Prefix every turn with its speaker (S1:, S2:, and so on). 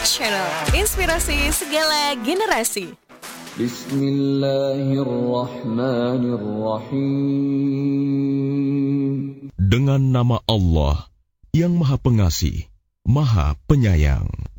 S1: Channel Inspirasi Segala Generasi.
S2: Bismillahirrahmanirrahim. Dengan nama Allah yang Maha Pengasih, Maha Penyayang.